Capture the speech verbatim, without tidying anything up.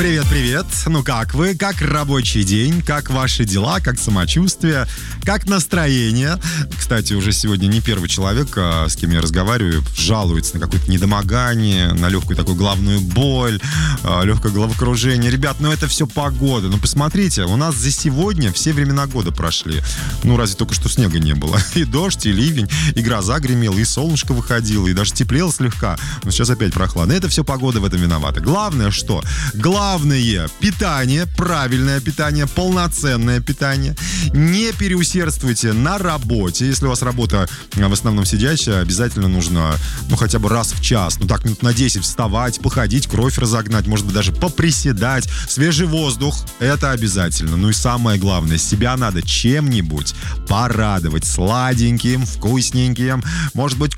Привет-привет. Ну как вы? Как рабочий день? Как ваши дела? Как самочувствие? Как настроение? Кстати, уже сегодня не первый человек, с кем я разговариваю, жалуется на какое-то недомогание, на легкую такую головную боль, легкое головокружение. Ребят, ну это все погода. Ну посмотрите, у нас за сегодня все времена года прошли. Ну разве только что снега не было. И дождь, и ливень, и гроза гремела, и солнышко выходило, и даже теплело слегка. Но сейчас опять прохладно. Это все погода в этом виновата. Главное что? Главное Главное – питание, правильное питание, полноценное питание. Не переусердствуйте на работе. Если у вас работа в основном сидячая, обязательно нужно, ну, хотя бы раз в час, ну, так, минут на десять вставать, походить, кровь разогнать, может быть, даже поприседать. Свежий воздух – это обязательно. Ну и самое главное, себя надо чем-нибудь порадовать. Сладеньким, вкусненьким, может быть,